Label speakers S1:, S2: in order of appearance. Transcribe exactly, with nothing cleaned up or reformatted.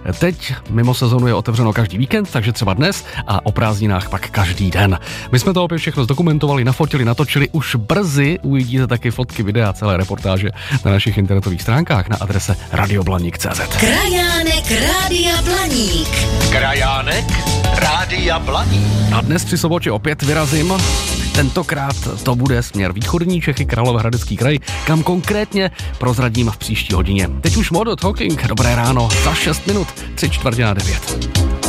S1: Teď mimo sezonu je otevřeno každý víkend, takže třeba dnes a o prázdninách pak každý den. My jsme to opět všechno zdokumentovali, nafotili, natočili. Už brzy uvidíte taky fotky, videa, celé reportáže na našich internetových stránkách na adrese radio blaník tečka cé zet.
S2: Krajánek Rádia Blaník.
S3: Krajánek Rádia Blaník.
S1: A dnes při sobotě opět vyrazím. Tentokrát to bude směr východní Čechy, Královéhradecký kraj, kam konkrétně prozradím v příští hodině. Teď už Model Talking, dobré ráno, za šest minut, tři čtvrtě na devět.